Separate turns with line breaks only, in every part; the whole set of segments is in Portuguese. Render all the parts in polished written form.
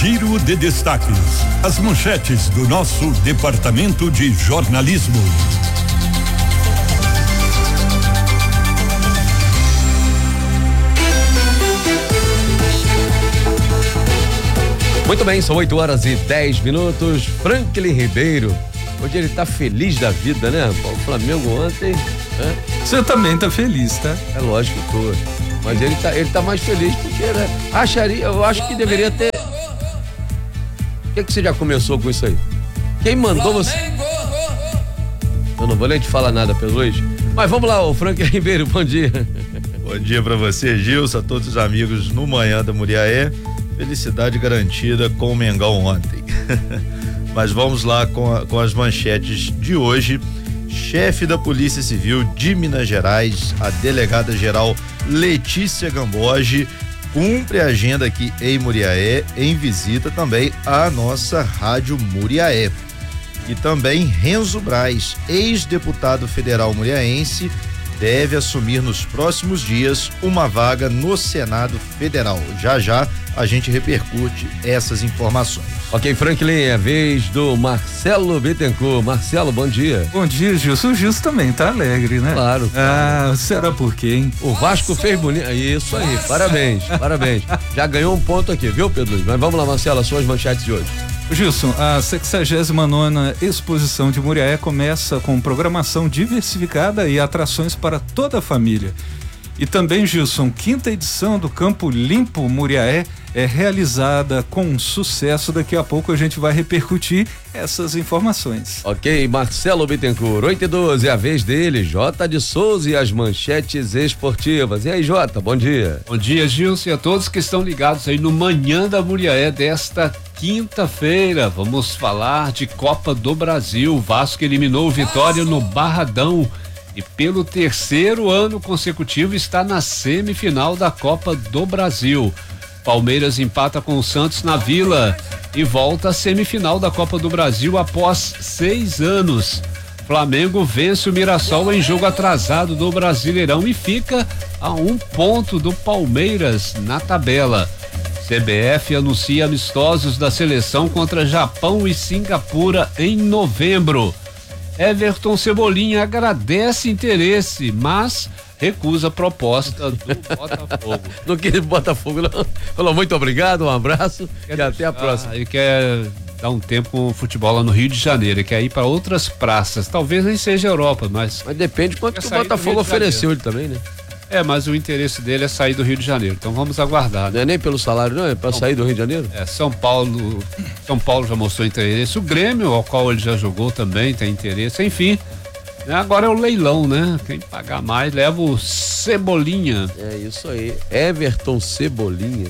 Giro de destaques. As manchetes do nosso departamento de jornalismo.
Muito bem, são 8h10. Franklin Ribeiro. Hoje ele tá feliz da vida, né? O Flamengo ontem. Né?
Você também tá feliz, tá?
É lógico que tô. Mas ele tá mais feliz porque, né? Eu acho que deveria ter. Por que você já começou com isso aí? Quem mandou você? Eu não vou nem te falar nada, P2. Mas vamos lá, o Franklin Ribeiro, bom dia.
Bom dia pra você, Gilson, a todos os amigos no Manhã da Muriaé. Felicidade garantida com o Mengão ontem. Mas vamos lá com as manchetes de hoje. Chefe da Polícia Civil de Minas Gerais, a delegada-geral Letícia Gamboge, cumpre a agenda aqui em Muriaé, em visita também à nossa Rádio Muriaé. E também Renzo Braz, ex-deputado federal muriaense, deve assumir nos próximos dias uma vaga no Senado Federal. Já a gente repercute essas informações.
Ok, Franklin, é a vez do Marcelo Bittencourt. Marcelo, bom dia.
Bom dia, Gilson. O Gilson também tá alegre, né?
Claro.
Será por quê, hein?
O Vasco fez bonito. Isso aí, parabéns. Já ganhou um ponto aqui, viu, Pedro? Mas vamos lá, Marcelo, as suas manchetes de hoje.
Gilson, a 69ª Exposição de Muriaé começa com programação diversificada e atrações para toda a família. E também, Gilson, 5ª edição do Campo Limpo Muriaé é realizada com sucesso. Daqui a pouco a gente vai repercutir essas informações.
Ok, Marcelo Bittencourt, 8h12, é a vez dele, Jota de Souza e as manchetes esportivas. E aí, Jota, bom dia.
Bom dia, Gilson, e a todos que estão ligados aí no Manhã da Muriaé desta quinta-feira. Vamos falar de Copa do Brasil. O Vasco eliminou o Vitória no Barradão e pelo 3º ano consecutivo está na semifinal da Copa do Brasil. Palmeiras empata com o Santos na Vila e volta à semifinal da Copa do Brasil após 6 anos. Flamengo vence o Mirassol em jogo atrasado do Brasileirão e fica a 1 ponto do Palmeiras na tabela. CBF anuncia amistosos da seleção contra Japão e Singapura em novembro. Everton Cebolinha agradece interesse, mas recusa a proposta do Botafogo.
Não quis Botafogo, não. Falou muito obrigado, um abraço e até a próxima.
Ele quer dar um tempo com o futebol lá no Rio de Janeiro, ele quer ir para outras praças, talvez nem seja Europa, mas
depende quanto que o Botafogo ofereceu ele também, né?
Mas o interesse dele é sair do Rio de Janeiro, então vamos aguardar.
Não é nem pelo salário, não, é para sair do Rio de Janeiro?
São Paulo já mostrou interesse, o Grêmio, ao qual ele já jogou também, tem interesse, enfim. Agora é o leilão, né? Quem pagar mais leva o Cebolinha.
É isso aí, Everton Cebolinha.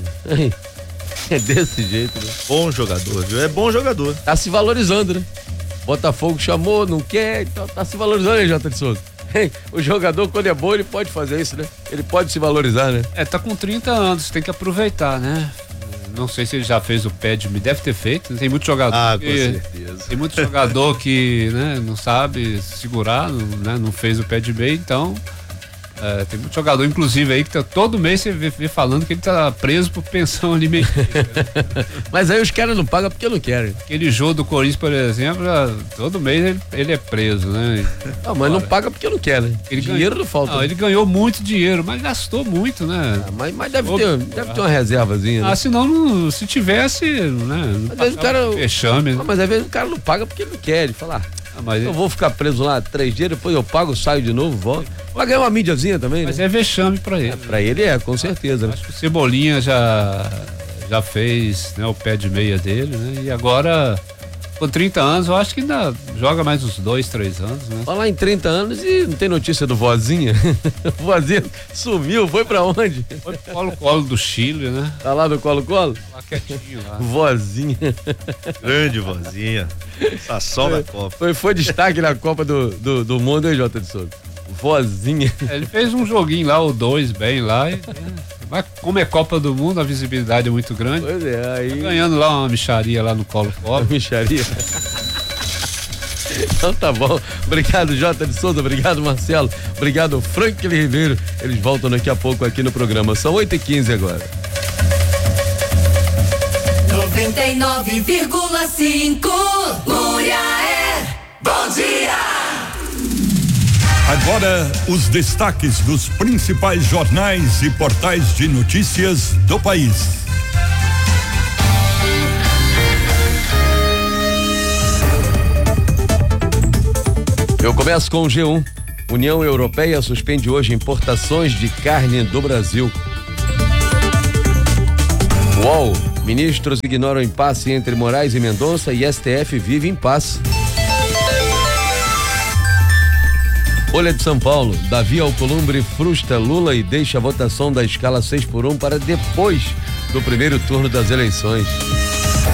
É desse jeito, né?
Bom jogador, viu? É bom jogador.
Tá se valorizando, né? Botafogo chamou, não quer, então tá se valorizando aí, Jota de Souza. O jogador, quando é bom, ele pode fazer isso, né? Ele pode se valorizar, né?
Tá com 30 anos, tem que aproveitar, né? Não sei se ele já fez o pé de... Deve ter feito, tem muito jogador
com certeza.
Tem muito jogador que, né, não sabe segurar, não fez o pé de meia, então... tem muito jogador, inclusive, aí que todo mês você vê falando que ele tá preso por pensão alimentícia.
Mas aí os caras não pagam porque não querem.
Aquele jogo do Corinthians, por exemplo, todo mês ele é preso, né?
Não, mas não paga porque não quer, né? Dinheiro não falta.
Não, ele ganhou muito dinheiro, mas gastou muito, né?
Mas deve ter uma reservazinha, né?
Senão, se tivesse, né?
Às vezes o cara...
Fechame, né?
Mas às vezes o cara não paga porque não quer. Ele fala, eu vou ficar preso lá 3 dias, depois eu pago, saio de novo, volto. Vai ganhar uma mídiazinha também, né?
Mas é vexame pra ele.
Pra ele com certeza.
Acho que o Cebolinha já fez, né, o pé de meia dele, né? E agora, com 30 anos, eu acho que ainda joga mais uns 2, 3 anos, né?
Falar em 30 anos e não tem notícia do Vozinha? O Vozinha sumiu, foi pra onde?
Foi pro Colo-Colo do Chile, né?
Tá lá no Colo-Colo?
Lá quietinho lá.
Vozinha.
Grande Vozinha. Sassão na Copa.
Foi destaque na Copa do Mundo, hein, Jota de Souza? Vozinha.
Ele fez um joguinho lá, ou 2 bem lá. Mas como é Copa do Mundo, a visibilidade é muito grande.
Pois é, aí.
Tá ganhando lá uma micharia lá no Colo-Colo.
Micharia? Então tá bom. Obrigado, Jota de Souza. Obrigado, Marcelo. Obrigado, Franklin Ribeiro. Eles voltam daqui a pouco aqui no programa. São 8h15 agora.
93,7
99,5 Muriaé. Bom dia!
Agora, os destaques dos principais jornais e portais de notícias do país.
Eu começo com o G1. União Europeia suspende hoje importações de carne do Brasil. UOL. Ministros ignoram impasse entre Moraes e Mendonça e STF vive impasse. Folha de São Paulo. Davi Alcolumbre frustra Lula e deixa a votação da escala 6x1 para depois do primeiro turno das eleições.